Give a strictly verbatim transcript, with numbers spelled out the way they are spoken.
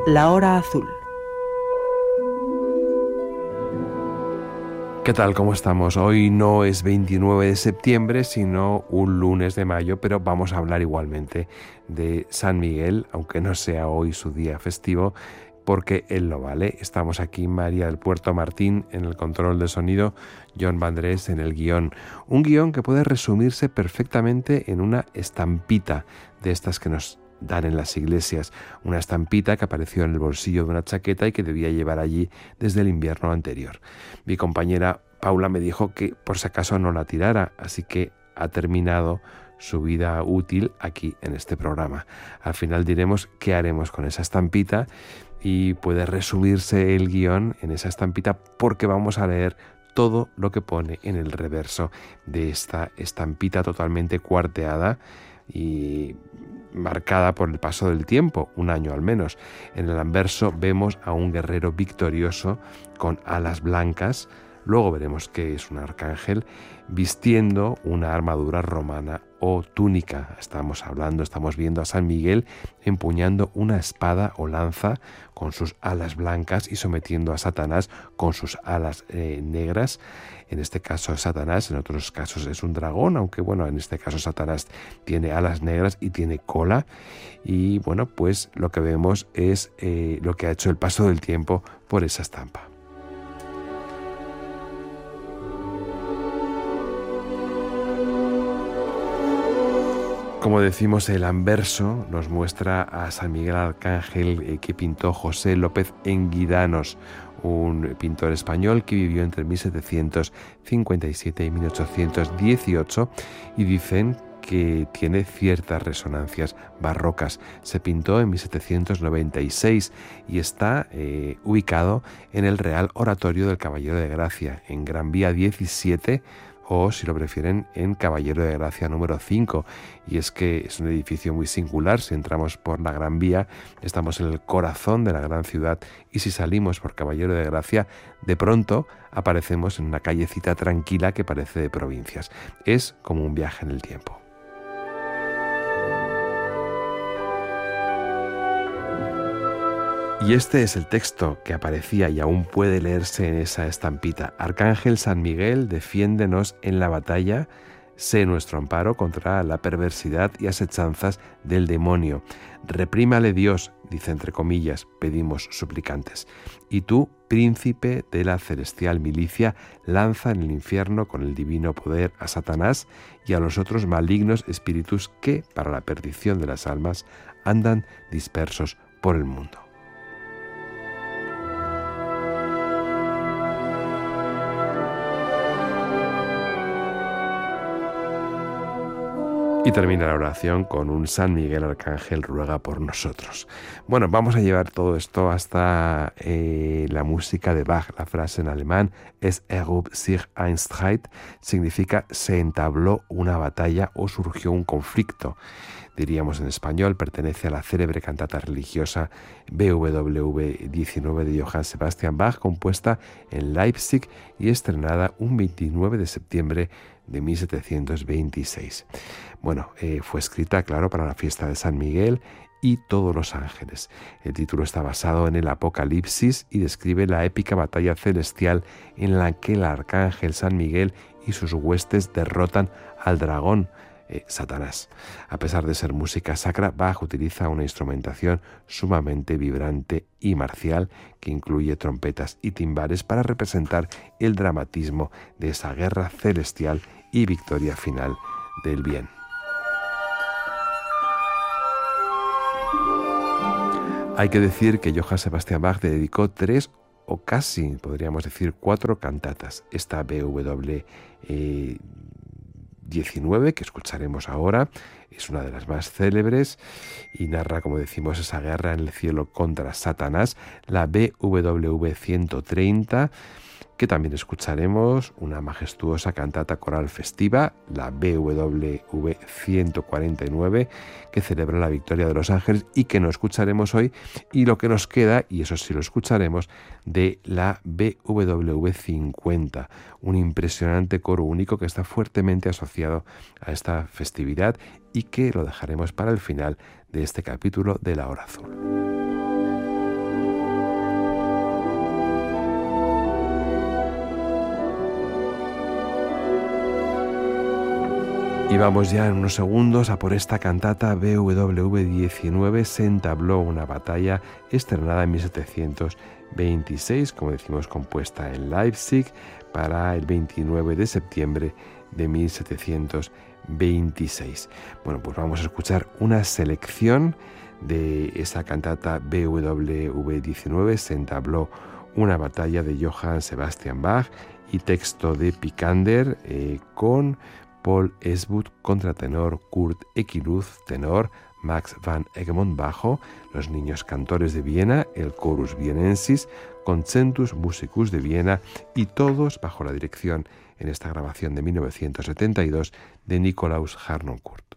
La Hora Azul. ¿Qué tal? ¿Cómo estamos? Hoy no es veintinueve de septiembre, sino un lunes de mayo, pero vamos a hablar igualmente de San Miguel, aunque no sea hoy su día festivo, porque él lo vale. Estamos aquí, María del Puerto Martín en el control de sonido, John Vandrés en el guión. Un guión que puede resumirse perfectamente en una estampita de estas que nos dan en las iglesias, una estampita que apareció en el bolsillo de una chaqueta y que debía llevar allí desde el invierno anterior. Mi compañera Paula me dijo que por si acaso no la tirara, así que ha terminado su vida útil aquí en este programa. Al final diremos qué haremos con esa estampita y puede resumirse el guión en esa estampita porque vamos a leer todo lo que pone en el reverso de esta estampita totalmente cuarteada y marcada por el paso del tiempo, un año al menos. En el anverso vemos a un guerrero victorioso con alas blancas, luego veremos que es un arcángel, vistiendo una armadura romana o túnica. Estamos hablando, estamos viendo a San Miguel empuñando una espada o lanza con sus alas blancas y sometiendo a Satanás con sus alas eh, negras. En este caso es Satanás, en otros casos es un dragón, aunque bueno, en este caso Satanás tiene alas negras y tiene cola. Y bueno, pues lo que vemos es eh, lo que ha hecho el paso del tiempo por esa estampa. Como decimos, el anverso nos muestra a San Miguel Arcángel eh, que pintó José López Enguidanos, un pintor español que vivió entre mil setecientos cincuenta y siete y mil ochocientos dieciocho, y dicen que tiene ciertas resonancias barrocas. Se pintó en mil setecientos noventa y seis y está eh, ubicado en el Real Oratorio del Caballero de Gracia, en Gran Vía diecisiete, o si lo prefieren en Caballero de Gracia número cinco, y es que es un edificio muy singular. Si entramos por la Gran Vía estamos en el corazón de la gran ciudad, y si salimos por Caballero de Gracia de pronto aparecemos en una callecita tranquila que parece de provincias. Es como un viaje en el tiempo. Y este es el texto que aparecía y aún puede leerse en esa estampita. Arcángel San Miguel, defiéndenos en la batalla, sé nuestro amparo contra la perversidad y asechanzas del demonio. Reprímale Dios, dice entre comillas, pedimos suplicantes. Y tú, príncipe de la celestial milicia, lanza en el infierno con el divino poder a Satanás y a los otros malignos espíritus que, para la perdición de las almas, andan dispersos por el mundo. Y termina la oración con un San Miguel Arcángel ruega por nosotros. Bueno, vamos a llevar todo esto hasta eh, la música de Bach. La frase en alemán es erhob sich ein Streit, significa se entabló una batalla o surgió un conflicto. Diríamos en español, pertenece a la célebre cantata religiosa B W diecinueve de Johann Sebastian Bach, compuesta en Leipzig y estrenada un veintinueve de septiembre de mil setecientos veintiséis. Bueno, eh, fue escrita, claro, para la fiesta de San Miguel y todos los ángeles. El título está basado en el Apocalipsis y describe la épica batalla celestial en la que el arcángel San Miguel y sus huestes derrotan al dragón, eh, Satanás. A pesar de ser música sacra, Bach utiliza una instrumentación sumamente vibrante y marcial que incluye trompetas y timbales para representar el dramatismo de esa guerra celestial y victoria final del bien. Hay que decir que Johann Sebastian Bach dedicó tres o casi, podríamos decir, cuatro cantatas. Esta B W diecinueve que escucharemos ahora es una de las más célebres y narra, como decimos, esa guerra en el cielo contra Satanás. La B W ciento treinta, que también escucharemos, una majestuosa cantata coral festiva, la B W ciento cuarenta y nueve, que celebra la victoria de los ángeles y que no escucharemos hoy, y lo que nos queda, y eso sí lo escucharemos, de la B W cincuenta, un impresionante coro único que está fuertemente asociado a esta festividad y que lo dejaremos para el final de este capítulo de La Hora Azul. Y vamos ya en unos segundos a por esta cantata B W diecinueve, Se entabló una batalla, estrenada en mil setecientos veintiséis, como decimos, compuesta en Leipzig para el veintinueve de septiembre de mil setecientos veintiséis. Bueno, pues vamos a escuchar una selección de esa cantata B W diecinueve, Se entabló una batalla, de Johann Sebastian Bach, y texto de Picander, eh, con Paul Esbut contratenor, Kurt Eckiluz tenor, Max van Egmond bajo, los niños cantores de Viena, el Chorus Vienensis, Concentus Musicus de Viena, y todos bajo la dirección, en esta grabación de mil novecientos setenta y dos, de Nikolaus Harnoncourt.